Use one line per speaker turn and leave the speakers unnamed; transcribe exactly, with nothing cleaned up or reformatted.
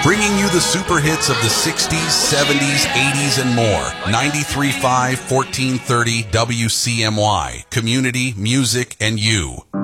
Bringing you the super hits of the sixties, seventies, eighties, and more. ninety-three point five, fourteen thirty W C M Y. Community, music, and you.